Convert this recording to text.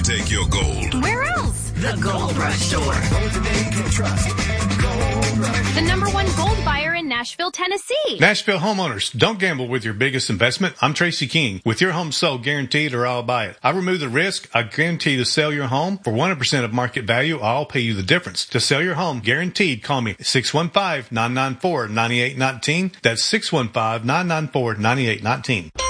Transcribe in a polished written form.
take your gold. Where else? The Gold Rush Store. Gold the name you can trust. Gold Rush. The #1 gold buyer in Nashville, Tennessee. Nashville homeowners, don't gamble with your biggest investment. I'm Tracy King. With your home sold guaranteed or I'll buy it. I remove the risk. I guarantee to sell your home for 100% of market value. I'll pay you the difference. To sell your home guaranteed, call me 615-994-9819. That's 615-994-9819.